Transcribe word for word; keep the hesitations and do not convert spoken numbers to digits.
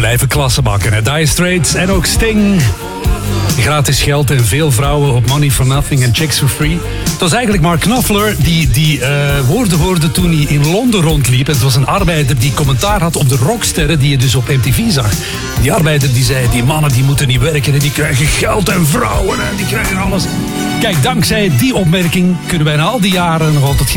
blijven klasse maken. Hè? Dire Straits en ook Sting. Gratis geld en veel vrouwen op Money for Nothing en Chicks for Free. Het was eigenlijk Mark Knopfler die, die uh, woorden hoorde toen hij in Londen rondliep. Het was een arbeider die commentaar had op de rocksterren die je dus op M T V zag. Die arbeider die zei, die mannen die moeten niet werken en die krijgen geld en vrouwen en die krijgen alles. Kijk, dankzij die opmerking kunnen wij na al die jaren nog altijd